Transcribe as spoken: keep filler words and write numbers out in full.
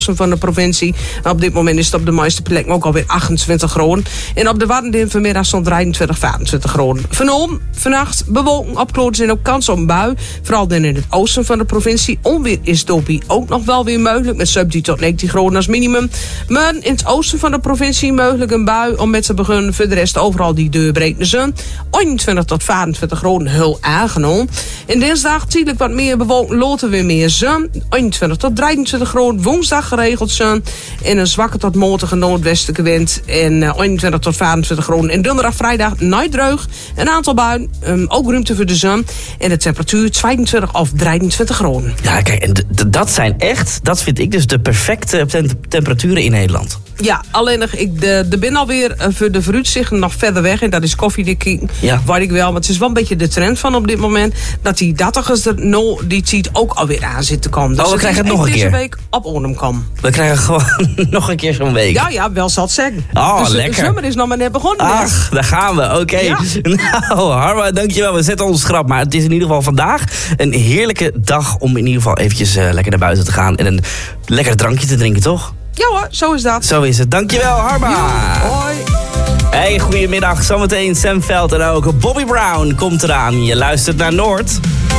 van de provincie. Op dit moment is het op de meeste plekken ook alweer achtentwintig graden. En op de Wadden vanmiddag zo'n drieëntwintig, vijfentwintig graden. Vanavond, vannacht, bewolking, opklaringen en ook kans op een bui. Vooral dan in het oosten van de provincie. Onweer is dopie ook nog wel weer mogelijk. Met subdie tot negentien graden als minimum. Maar in het oosten van de provincie mogelijk een bui. Om met te beginnen voor de rest overal die deur breekt de zon. eenentwintig tot vijfentwintig graden heel aangenomen. En dinsdag tijdelijk wat meer bewolking, loten weer meer zon. eenentwintig tot drieëntwintig graden. Woensdag geregeld zon. En een zwakke tot matige noordwestelijke wind. En uh, eenentwintig tot vijfentwintig graden. En donderdag, vrijdag, nooit droog. Een aantal buien. Um, ook ruimte voor de zon. En de temperatuur tweeëntwintig of drieëntwintig graden. Ja, kijk, en d- d- dat zijn echt, dat vind ik dus de perfecte tem- temperaturen in Nederland. Ja, alleen nog, ik de, de ben alweer uh, voor de vooruitzichten nog verder weg. En dat is koffiedikking. Ja. Waar ik wel, want het is wel een beetje de trend van op dit moment. Dat die dertigers er nou, die ziet ook alweer aan zit te komen. Dus Oh, we krijgen het nog een deze keer. week op Ornum komen. We krijgen gewoon nog een keer zo'n week. Ja, ja, wel zal het zeggen. Oh, dus lekker. de zomer is nog maar net begonnen. hè. Ach, daar gaan we. Oké. Okay. Ja. Nou, Harma, dankjewel. We zetten ons schrap. Maar het is in ieder geval vandaag een heerlijke dag om in ieder geval eventjes uh, lekker naar buiten te gaan. En een lekker drankje te drinken, toch? Ja hoor, zo is dat. Zo is het. Dankjewel, Harma. Hoi. Hey, goedemiddag. Zometeen Sam Veld en ook Bobby Brown komt eraan. Je luistert naar Noord.